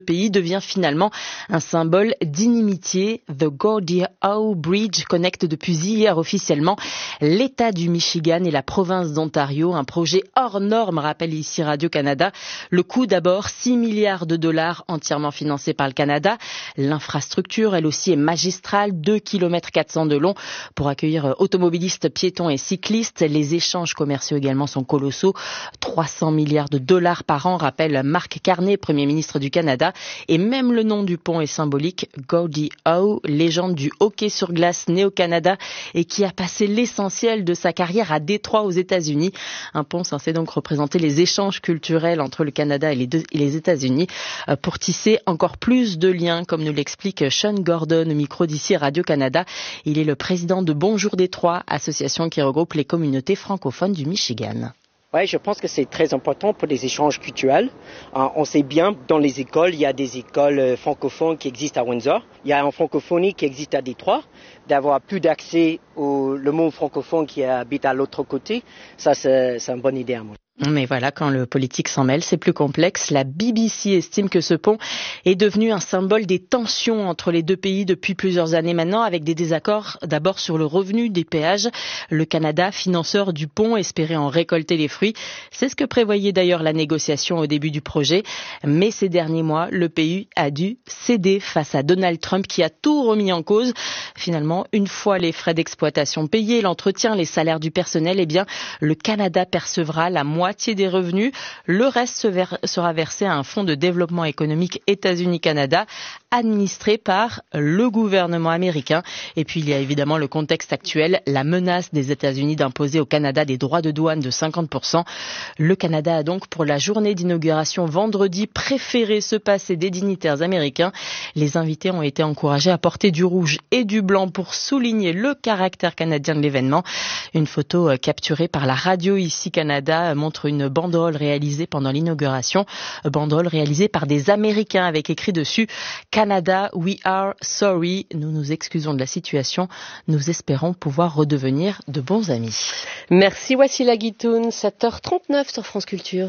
pays devient finalement un symbole d'inimitié. The Gordie Howe Bridge connecte depuis hier officiellement l'État du Michigan et la province d'Ontario. Un projet hors norme, rappelle ici Radio-Canada. Le coût d'abord, 6 milliards de dollars entièrement financé par le Canada. L'infrastructure, elle aussi, est magistrale. 2 km 400 de long pour accueillir automobilistes, piétons et cyclistes. Les échanges commerciaux également sont colossaux. 300 milliards de dollars par an, rappelle Mark Carney, Premier ministre du Canada. Et même le nom du pont est symbolique. Gordie Howe, légende du hockey sur glace né au Canada et qui a passé l'essentiel de sa carrière à Détroit aux États-Unis. Un pont censé donc représenter les échanges culturels entre le Canada et les États-Unis pour tisser encore plus de liens, comme nous l'explique Sean Gordon au micro d'ici Radio-Canada. Il est le président de Bonjour Détroit, association qui regroupe les communautés francophones du Michigan. Oui, je pense que c'est très important pour les échanges culturels. On sait bien, dans les écoles, il y a des écoles francophones qui existent à Windsor. Il y a une francophonie qui existe à Détroit. D'avoir plus d'accès au monde francophone qui habite à l'autre côté, ça c'est une bonne idée à moi. Mais voilà, quand le politique s'en mêle, c'est plus complexe. La BBC estime que ce pont est devenu un symbole des tensions entre les deux pays depuis plusieurs années maintenant, avec des désaccords d'abord sur le revenu des péages. Le Canada, financeur du pont, espérait en récolter les fruits. C'est ce que prévoyait d'ailleurs la négociation au début du projet. Mais ces derniers mois, le pays a dû céder face à Donald Trump qui a tout remis en cause. Finalement, une fois les frais d'exploitation payés, l'entretien, les salaires du personnel, eh bien, le Canada percevra la moitié des revenus. Le reste sera versé à un fonds de développement économique États-Unis-Canada administré par le gouvernement américain. Et puis il y a évidemment le contexte actuel, la menace des États-Unis d'imposer au Canada des droits de douane de 50%. Le Canada a donc pour la journée d'inauguration vendredi préféré se passer des dignitaires américains. Les invités ont été encouragés à porter du rouge et du blanc pour souligner le caractère canadien de l'événement. Une photo capturée par la radio ici Canada montre une banderole réalisée pendant l'inauguration, banderole réalisée par des Américains avec écrit dessus « Canada, we are sorry ». Nous nous excusons de la situation. Nous espérons pouvoir redevenir de bons amis. Merci Wassila Guitoun, 7h39 sur France Culture.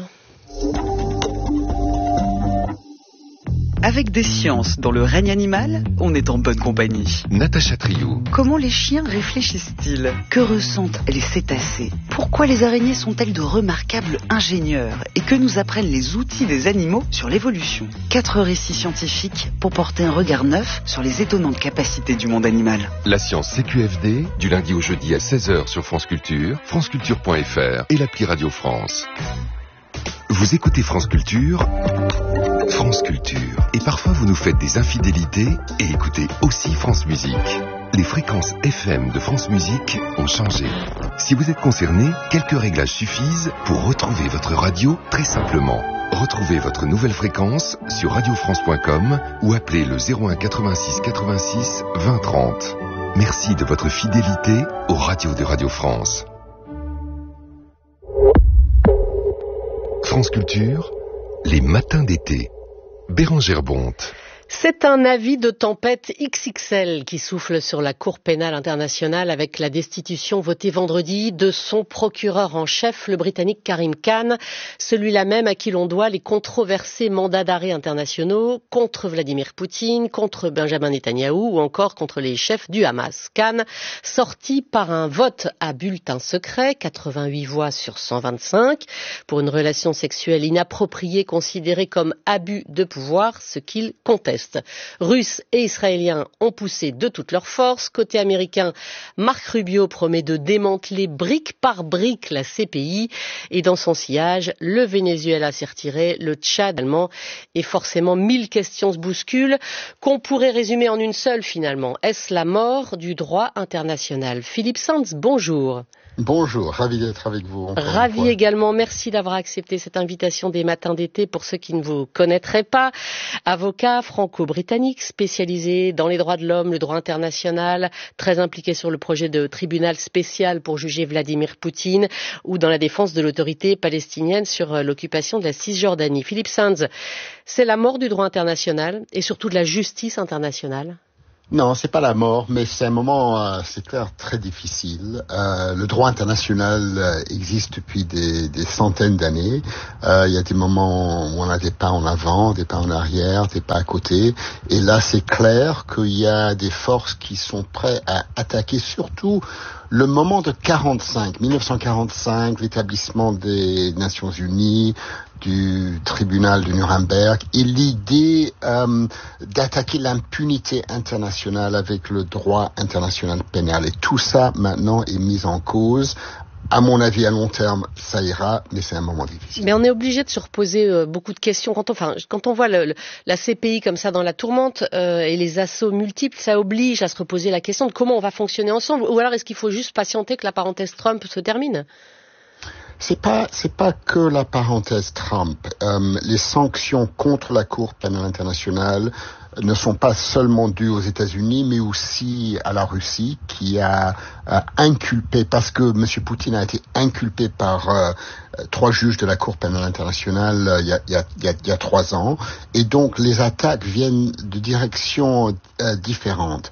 Avec des sciences dans le règne animal, on est en bonne compagnie. Natacha Triou. Comment les chiens réfléchissent-ils? Que ressentent les cétacés? Pourquoi les araignées sont-elles de remarquables ingénieurs? Et que nous apprennent les outils des animaux sur l'évolution? 4 récits scientifiques pour porter un regard neuf sur les étonnantes capacités du monde animal. La science CQFD, du lundi au jeudi à 16h sur France Culture, franceculture.fr et l'appli Radio France. Vous écoutez France Culture, France Culture. Et parfois vous nous faites des infidélités et écoutez aussi France Musique. Les fréquences FM de France Musique ont changé. Si vous êtes concerné, quelques réglages suffisent pour retrouver votre radio très simplement. Retrouvez votre nouvelle fréquence sur radiofrance.com ou appelez le 01 86 86 20 30. Merci de votre fidélité aux radios de Radio France. France Culture, les matins d'été. Bérengère Bonte. C'est un avis de tempête XXL qui souffle sur la Cour pénale internationale avec la destitution votée vendredi de son procureur en chef, le Britannique Karim Khan, celui-là même à qui l'on doit les controversés mandats d'arrêt internationaux contre Vladimir Poutine, contre Benjamin Netanyahou ou encore contre les chefs du Hamas. Khan, sorti par un vote à bulletin secret, 88 voix sur 125, pour une relation sexuelle inappropriée considérée comme abus de pouvoir, ce qu'il conteste. Russes et Israéliens ont poussé de toutes leurs forces. Côté américain, Marc Rubio promet de démanteler brique par brique la CPI. Et dans son sillage, le Venezuela s'est retiré, le Tchad allemand. Et forcément, 1000 questions se bousculent qu'on pourrait résumer en une seule finalement. Est-ce la mort du droit international? Philippe Sands, bonjour. Bonjour, ravi d'être avec vous. Ravi également, merci d'avoir accepté cette invitation des matins d'été. Pour ceux qui ne vous connaîtraient pas, avocat franco-britannique spécialisé dans les droits de l'homme, le droit international, très impliqué sur le projet de tribunal spécial pour juger Vladimir Poutine ou dans la défense de l'autorité palestinienne sur l'occupation de la Cisjordanie. Philippe Sands, c'est la mort du droit international et surtout de la justice internationale? Non, c'est pas la mort, mais c'est un moment, c'est clair, très difficile. Le droit international existe depuis des centaines d'années. Il y a des moments où on a des pas en avant, des pas en arrière, des pas à côté. Et là, c'est clair qu'il y a des forces qui sont prêtes à attaquer surtout le moment de 1945, l'établissement des Nations Unies, du tribunal de Nuremberg, et l'idée d'attaquer l'impunité internationale avec le droit international pénal. Et tout ça, maintenant, est mis en cause. À mon avis, à long terme, ça ira, mais c'est un moment difficile. Mais on est obligé de se reposer beaucoup de questions. Quand on voit la CPI comme ça dans la tourmente et les assauts multiples, ça oblige à se reposer la question de comment on va fonctionner ensemble. Ou alors est-ce qu'il faut juste patienter que la parenthèse Trump se termine ? C'est pas que la parenthèse Trump. Les sanctions contre la Cour pénale internationale ne sont pas seulement dues aux États-Unis, mais aussi à la Russie, qui a inculpé, parce que M. Poutine a été inculpé par 3 juges de la Cour pénale internationale il y a 3 ans, et donc les attaques viennent de directions différentes.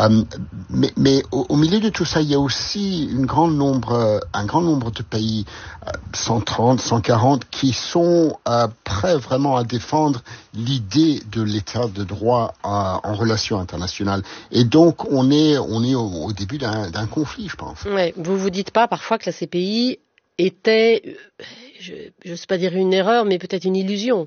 Mais au milieu de tout ça, il y a aussi un grand nombre de pays, 130, 140, qui sont prêts vraiment à défendre l'idée de l'état de droit en relations internationales. Et donc, on est au début d'un conflit, je pense. Ouais, vous dites pas parfois que la CPI était, je ne sais pas dire une erreur, mais peut-être une illusion?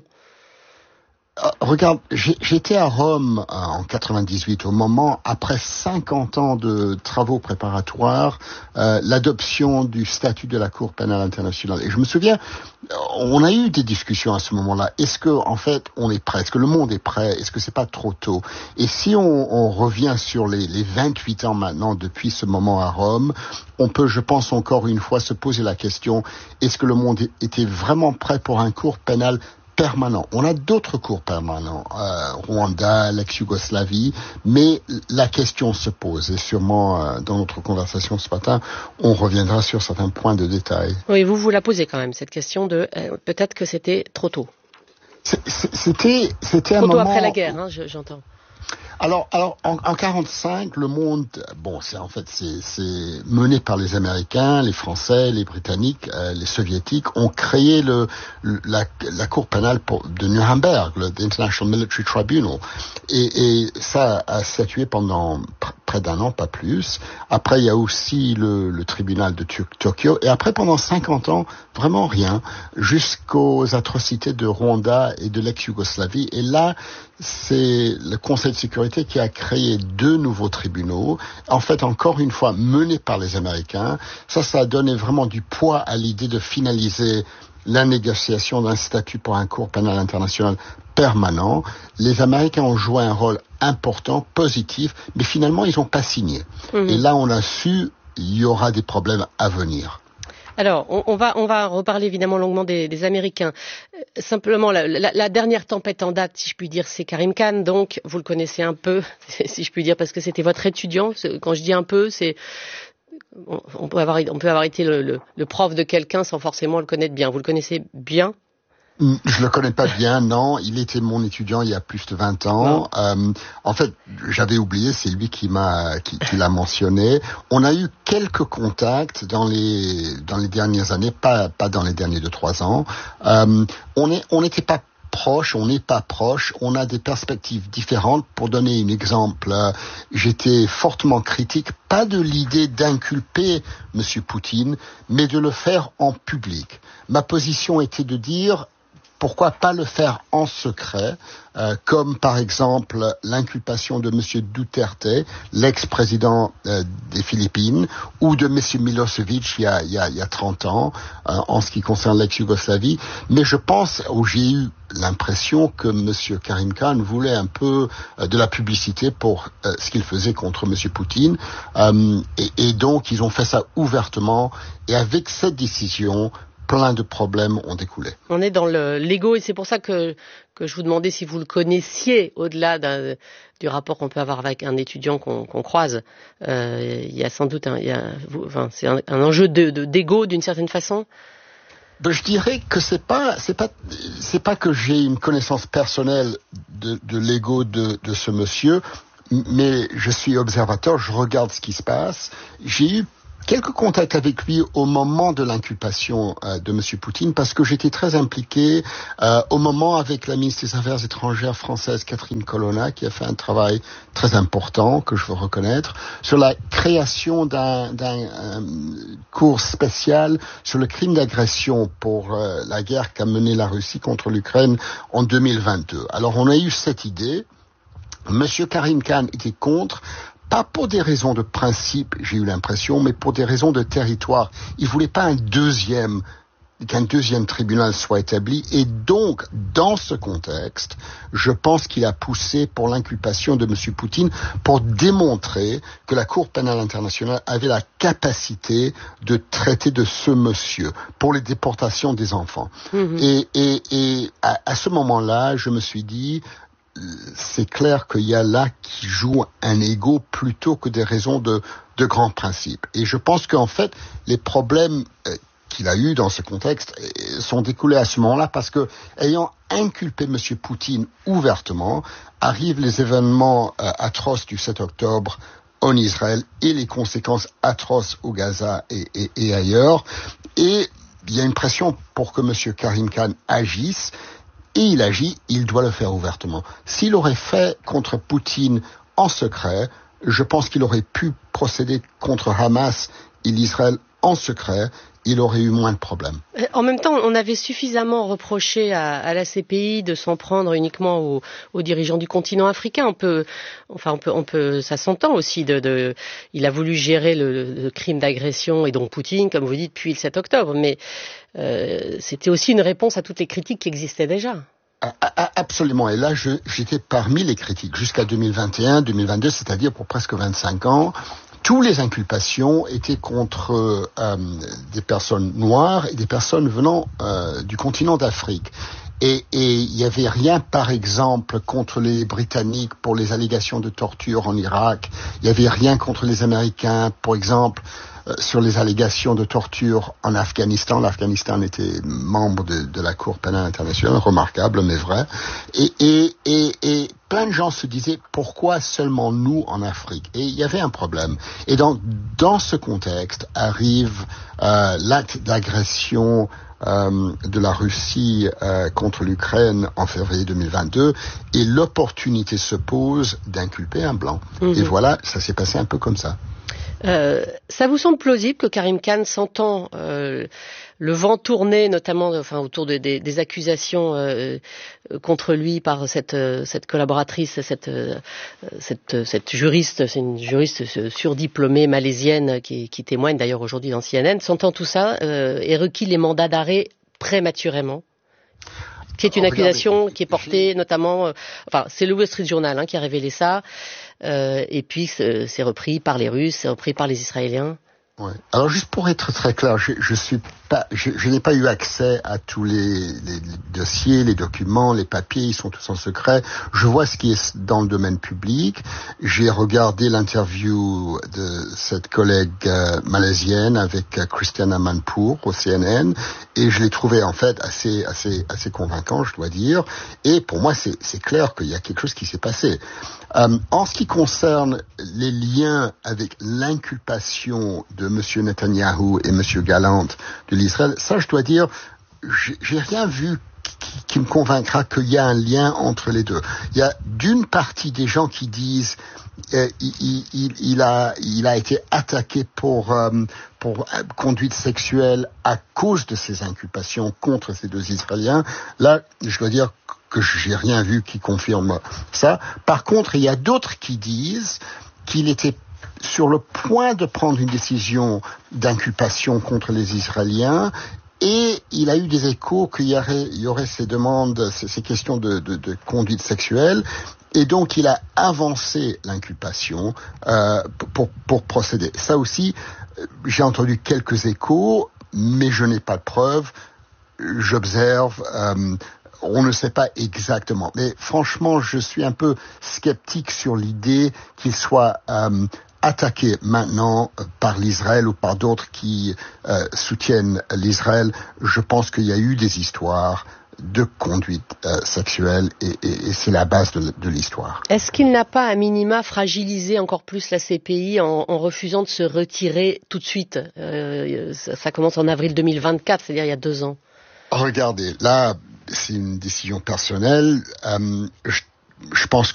Regarde, j'étais à Rome en 98, au moment, après 50 ans de travaux préparatoires, l'adoption du statut de la Cour pénale internationale. Et je me souviens, on a eu des discussions à ce moment-là. Est-ce que, en fait, on est prêt? Est-ce que le monde est prêt? Est-ce que c'est pas trop tôt? Et si on revient sur les 28 ans maintenant depuis ce moment à Rome, on peut, je pense, encore une fois se poser la question, est-ce que le monde était vraiment prêt pour un cours pénal permanent? On a d'autres cours permanents, Rwanda, l'ex-Yougoslavie, mais la question se pose, et sûrement dans notre conversation ce matin, on reviendra sur certains points de détail. Oui, vous la posez quand même, cette question de peut-être que c'était trop tôt. C'était un moment... Trop tôt après la guerre, j'entends. Alors, en 45, le monde, c'est mené par les Américains, les Français, les Britanniques, les Soviétiques, ont créé la Cour pénale de Nuremberg, le International Military Tribunal, et ça a statué pendant près d'un an, pas plus. Après, il y a aussi le tribunal de Tokyo, et après, pendant 50 ans, vraiment rien, jusqu'aux atrocités de Rwanda et de l'ex-Yougoslavie. Et là, c'est le Conseil de sécurité qui a créé 2 nouveaux tribunaux, en fait encore une fois menés par les Américains. Ça a donné vraiment du poids à l'idée de finaliser la négociation d'un statut pour un cours pénal international permanent. Les Américains ont joué un rôle important, positif, mais finalement ils n'ont pas signé. Et là on a su, il y aura des problèmes à venir. Alors, on va reparler évidemment longuement des Américains. Simplement, la dernière tempête en date, si je puis dire, c'est Karim Khan. Donc, vous le connaissez un peu, si je puis dire, parce que c'était votre étudiant. Quand je dis un peu, c'est on peut avoir été le prof de quelqu'un sans forcément le connaître bien. Vous le connaissez bien? Je le connais pas bien, non. Il était mon étudiant il y a plus de 20 ans. En fait, j'avais oublié, c'est lui qui l'a mentionné. On a eu quelques contacts dans les dernières années, pas dans les derniers 2-3 ans. On n'était pas proche, on n'est pas proche, on a des perspectives différentes. Pour donner un exemple, j'étais fortement critique, pas de l'idée d'inculper M. Poutine, mais de le faire en public. Ma position était de dire, pourquoi pas le faire en secret, comme par exemple l'inculpation de M. Duterte, l'ex-président des Philippines, ou de M. Milosevic il y a 30 ans, en ce qui concerne l'ex-Yougoslavie. Mais je pense, où j'ai eu l'impression que M. Karim Khan voulait un peu de la publicité pour ce qu'il faisait contre M. Poutine. Et donc, ils ont fait ça ouvertement. Et avec cette décision, plein de problèmes ont découlé. On est dans l'ego et c'est pour ça que je vous demandais si vous le connaissiez au-delà du rapport qu'on peut avoir avec un étudiant qu'on croise. Il y a sans doute c'est un enjeu d'ego d'une certaine façon. Je dirais que c'est pas que j'ai une connaissance personnelle de l'ego de ce monsieur. mais je suis observateur, je regarde ce qui se passe. J'ai eu quelques contacts avec lui au moment de l'inculpation de M. Poutine, parce que j'étais très impliqué au moment avec la ministre des Affaires étrangères française Catherine Colonna, qui a fait un travail très important, que je veux reconnaître, sur la création d'un cours spécial sur le crime d'agression pour la guerre qu'a menée la Russie contre l'Ukraine en 2022. Alors on a eu cette idée. M. Karim Khan était contre, pas pour des raisons de principe, j'ai eu l'impression, mais pour des raisons de territoire. Il voulait pas qu'un deuxième tribunal soit établi, et donc, dans ce contexte, je pense qu'il a poussé pour l'inculpation de M. Poutine pour démontrer que la Cour pénale internationale avait la capacité de traiter de ce monsieur pour les déportations des enfants. Et à ce moment-là, je me suis dit, c'est clair qu'il y a là qui joue un ego plutôt que des raisons de grands principes. Et je pense qu'en fait, les problèmes qu'il a eu dans ce contexte sont découlés à ce moment-là parce que, ayant inculpé M. Poutine ouvertement, arrivent les événements atroces du 7 octobre en Israël et les conséquences atroces au Gaza et ailleurs. Et il y a une pression pour que M. Karim Khan agisse. Et il agit, il doit le faire ouvertement. S'il aurait fait contre Poutine en secret, je pense qu'il aurait pu procéder contre Hamas et l'Israël en secret. Il aurait eu moins de problèmes. En même temps, on avait suffisamment reproché à la CPI de s'en prendre uniquement aux dirigeants du continent africain. On peut, ça s'entend aussi. Il a voulu gérer le crime d'agression et donc Poutine, comme vous dites, depuis le 7 octobre. Mais c'était aussi une réponse à toutes les critiques qui existaient déjà. Absolument. Et là, j'étais parmi les critiques jusqu'à 2021, 2022, c'est-à-dire pour presque 25 ans. Toutes les inculpations étaient contre des personnes noires et des personnes venant du continent d'Afrique. Et il n'y avait rien, par exemple, contre les Britanniques pour les allégations de torture en Irak. Il n'y avait rien contre les Américains, par exemple, sur les allégations de torture en Afghanistan. L'Afghanistan était membre de la Cour pénale internationale, remarquable mais vrai. Et plein de gens se disaient pourquoi seulement nous en Afrique. Et il y avait un problème. Et donc dans ce contexte arrive l'acte d'agression de la Russie contre l'Ukraine en février 2022 et l'opportunité se pose d'inculper un blanc. Et voilà, ça s'est passé un peu comme ça. Ça vous semble plausible que Karim Khan s'entend le vent tourner, notamment autour des accusations contre lui par cette collaboratrice, cette juriste, c'est une juriste surdiplômée malaisienne qui témoigne d'ailleurs aujourd'hui dans CNN, s'entend tout ça et requis les mandats d'arrêt prématurément? Qui est une accusation qui est portée notamment, c'est le Wall Street Journal qui a révélé ça, et puis c'est repris par les Russes, c'est repris par les Israéliens. Ouais. Alors juste pour être très clair, je n'ai pas eu accès à tous les dossiers, les documents, les papiers, ils sont tous en secret. Je vois ce qui est dans le domaine public. J'ai regardé l'interview de cette collègue malaisienne avec Christiane Amanpour au CNN et je l'ai trouvé en fait assez convaincant, je dois dire. Et pour moi, c'est clair qu'il y a quelque chose qui s'est passé. En ce qui concerne les liens avec l'inculpation de M. Netanyahou et M. Gallant de l'Israël, ça je dois dire, j'ai rien vu qui me convaincra qu'il y a un lien entre les deux. Il y a d'une partie des gens qui disent il a été attaqué pour conduite sexuelle à cause de ces inculpations contre ces deux Israéliens. Là, je dois dire que j'ai rien vu qui confirme ça. Par contre, il y a d'autres qui disent qu'il était sur le point de prendre une décision d'inculpation contre les Israéliens et il a eu des échos qu'il y aurait ces demandes, ces questions de conduite sexuelle et donc il a avancé l'inculpation pour procéder. Ça aussi, j'ai entendu quelques échos, mais je n'ai pas de preuves. J'observe. On ne sait pas exactement. Mais franchement, je suis un peu sceptique sur l'idée qu'il soit attaqué maintenant par l'Israël ou par d'autres qui soutiennent l'Israël. Je pense qu'il y a eu des histoires de conduite sexuelle et c'est la base de l'histoire. Est-ce qu'il n'a pas, à minima, fragilisé encore plus la CPI en refusant de se retirer tout de suite ça commence en avril 2024, c'est-à-dire il y a 2 ans. Regardez, là, c'est une décision personnelle. Je pense